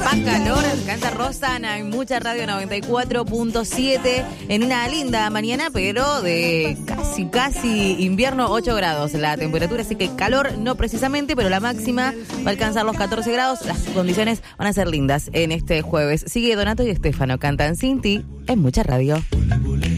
Más calor, canta Rosana en Mucha Radio 94.7 en una linda mañana, pero de casi invierno, 8 grados la temperatura, así que calor no precisamente, pero la máxima va a alcanzar los 14 grados. Las condiciones van a ser lindas en este jueves. Sigue Donato y Estefano, cantan Sin Ti en Mucha Radio.